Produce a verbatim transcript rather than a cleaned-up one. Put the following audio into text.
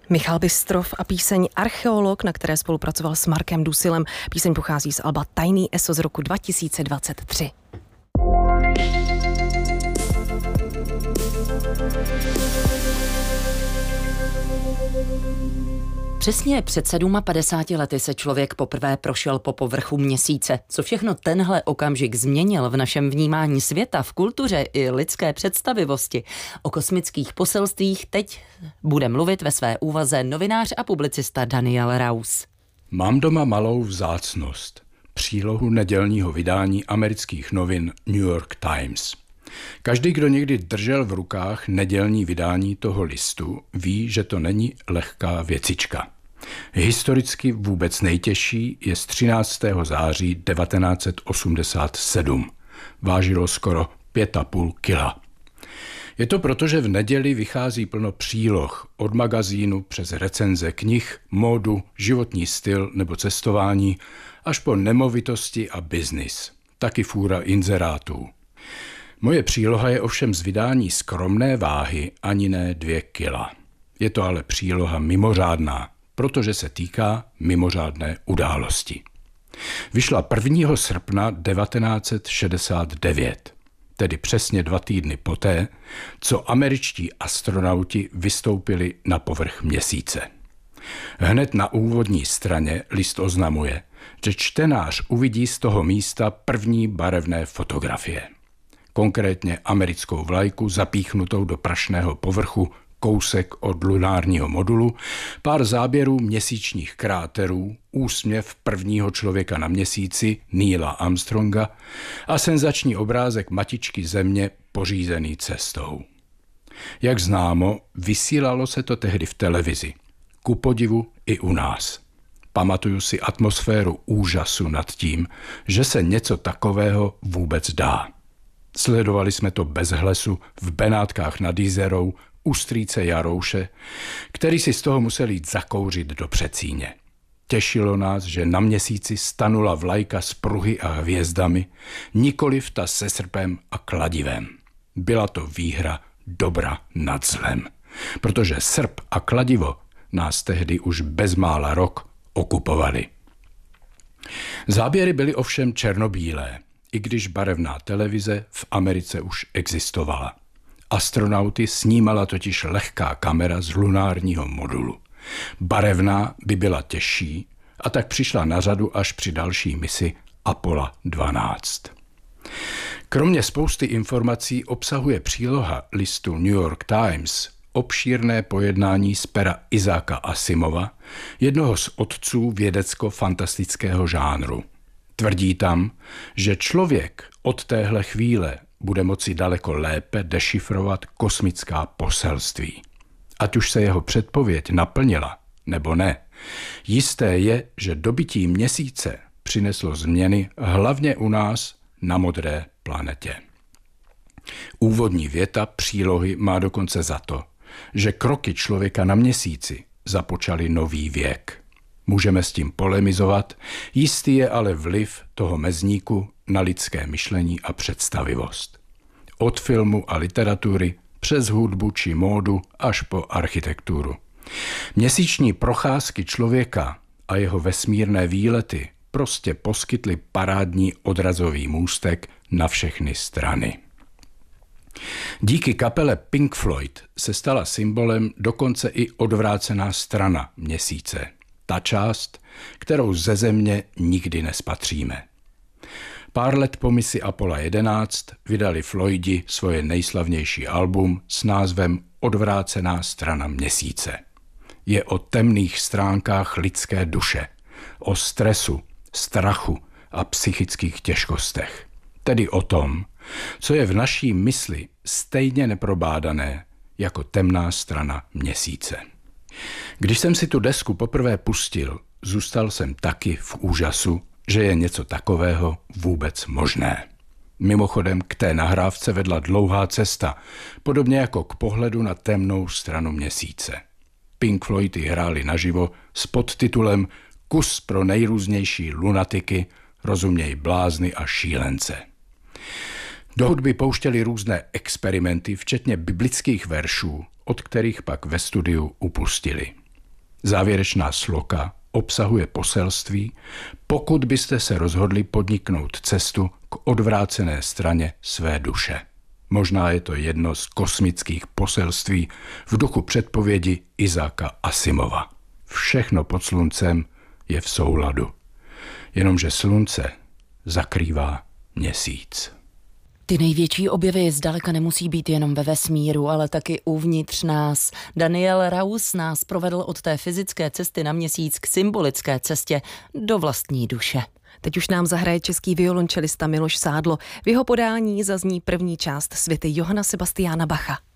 Michal Bystrov a píseň Archeolog, na které spolupracoval s Markem Dusilem. Píseň pochází z alba Tajný eso z roku dva tisíce dvacet tři. Přesně před padesátimi lety se člověk poprvé prošel po povrchu Měsíce. Co všechno tenhle okamžik změnil v našem vnímání světa, v kultuře i lidské představivosti? O kosmických poselstvích teď bude mluvit ve své úvaze novinář a publicista Daniel Rous. Mám doma malou vzácnost. Přílohu nedělního vydání amerických novin New York Times. Každý, kdo někdy držel v rukách nedělní vydání toho listu, ví, že to není lehká věcička. Historicky vůbec nejtěžší je z třináctého září devatenáct set osmdesát sedm. Vážilo skoro pět a půl kila. Je to proto, že v neděli vychází plno příloh od magazínu přes recenze knih, módu, životní styl nebo cestování až po nemovitosti a biznis. Taky fůra inzerátů. Moje příloha je ovšem z vydání skromné váhy ani ne dvě kila. Je to ale příloha mimořádná, protože se týká mimořádné události. Vyšla prvního srpna devatenáct set šedesát devět, tedy přesně dva týdny poté, co američtí astronauti vystoupili na povrch Měsíce. Hned na úvodní straně list oznamuje, že čtenář uvidí z toho místa první barevné fotografie. Konkrétně americkou vlajku zapíchnutou do prašného povrchu, kousek od lunárního modulu, pár záběrů měsíčních kráterů, úsměv prvního člověka na Měsíci, Neila Armstronga a senzační obrázek matičky Země pořízený cestou. Jak známo, vysílalo se to tehdy v televizi. Ku podivu i u nás. Pamatuju si atmosféru úžasu nad tím, že se něco takového vůbec dá. Sledovali jsme to bez hlesu v Benátkách nad Jizerou u strýce Jarouše, který si z toho musel jít zakouřit do Přecíně. Těšilo nás, že na Měsíci stanula vlajka s pruhy a hvězdami, nikoliv ta se srpem a kladivem. Byla to výhra dobra nad zlem, protože srp a kladivo nás tehdy už bezmála rok okupovali. Záběry byly ovšem černobílé, i když barevná televize v Americe už existovala. Astronauty snímala totiž lehká kamera z lunárního modulu. Barevná by byla těžší a tak přišla na řadu až při další misi Apollo dvanáct. Kromě spousty informací obsahuje příloha listu New York Times obšírné pojednání z pera Izáka Asimova, jednoho z otců vědecko-fantastického žánru. Tvrdí tam, že člověk od téhle chvíle bude moci daleko lépe dešifrovat kosmická poselství. Ať už se jeho předpověď naplnila, nebo ne, jisté je, že dobytí Měsíce přineslo změny hlavně u nás na modré planetě. Úvodní věta přílohy má dokonce za to, že kroky člověka na Měsíci započaly nový věk. Můžeme s tím polemizovat, jistý je ale vliv toho mezníku na lidské myšlení a představivost. Od filmu a literatury přes hudbu či módu až po architekturu. Měsíční procházky člověka a jeho vesmírné výlety prostě poskytly parádní odrazový můstek na všechny strany. Díky kapele Pink Floyd se stala symbolem dokonce i odvrácená strana Měsíce. Ta část, kterou ze Země nikdy nespatříme. Pár let po misi Apollo jedenáct vydali Floydi svoje nejslavnější album s názvem Odvrácená strana Měsíce. Je o temných stránkách lidské duše, o stresu, strachu a psychických těžkostech. Tedy o tom, co je v naší mysli stejně neprobádané jako temná strana Měsíce. Když jsem si tu desku poprvé pustil, zůstal jsem taky v úžasu, že je něco takového vůbec možné. Mimochodem k té nahrávce vedla dlouhá cesta, podobně jako k pohledu na temnou stranu Měsíce. Pink Floyd ji hráli naživo s podtitulem Kus pro nejrůznější lunatiky, rozuměj blázny a šílence. Do hudby pouštěli různé experimenty, včetně biblických veršů, od kterých pak ve studiu upustili. Závěrečná sloka obsahuje poselství, pokud byste se rozhodli podniknout cestu k odvrácené straně své duše. Možná je to jedno z kosmických poselství v duchu předpovědi Izáka Asimova. Všechno pod sluncem je v souladu, jenomže slunce zakrývá měsíc. Ty největší objevy zdaleka nemusí být jenom ve vesmíru, ale taky uvnitř nás. Daniel Rous nás provedl od té fyzické cesty na měsíc k symbolické cestě do vlastní duše. Teď už nám zahraje český violončelista Miloš Sádlo. V jeho podání zazní první část suity Johana Sebastiana Bacha.